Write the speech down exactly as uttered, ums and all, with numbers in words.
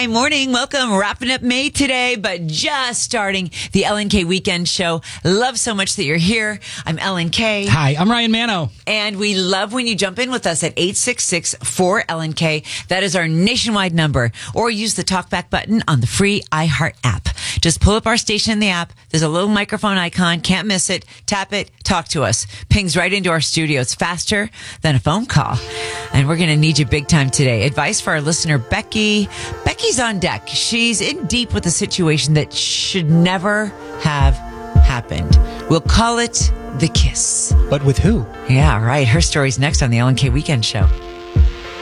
Friday morning. Welcome. Wrapping up May today, but just starting the Ellen K Weekend Show. Love so much that you're here. I'm Ellen K. Hi, I'm Ryan Manno. And we love when you jump in with us at eight six six, four Ellen K. That is our nationwide number. Or use the talkback button on the free iHeart app. Just pull up our station in the app. There's a little microphone icon. Can't miss it. Tap it. Talk to us. Pings right into our studio. It's faster than a phone call. And we're going to need you big time today. Advice for our listener, Becky. Becky's on deck. She's in deep with a situation that should never have happened. We'll call it the kiss. But with who? Yeah, right. Her story's next on the Ellen K Weekend Show.